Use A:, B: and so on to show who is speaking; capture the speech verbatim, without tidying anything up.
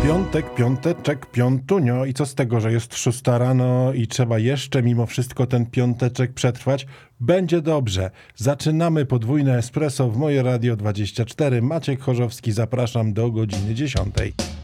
A: Piątek, piąteczek, piątunio i co z tego, że jest szósta rano i trzeba jeszcze mimo wszystko ten piąteczek przetrwać? Będzie dobrze. Zaczynamy podwójne espresso w Moje Radio dwadzieścia cztery. Maciek Chorzowski, zapraszam do godziny dziesiątej.